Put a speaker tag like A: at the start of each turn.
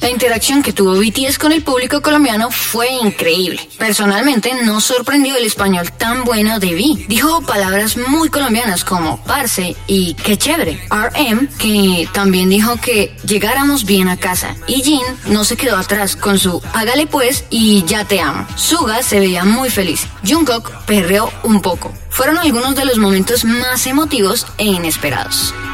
A: La interacción que tuvo BTS con el público colombiano fue increíble. Personalmente nos sorprendió el español tan bueno de V. Dijo palabras muy colombianas como parce y qué chévere. RM, que también dijo que llegáramos bien a casa. Y Jin no se quedó atrás con su hágale pues y ya te amo. Suga se veía muy feliz. Jungkook perreó un poco. Fueron algunos de los momentos más emotivos e inesperados.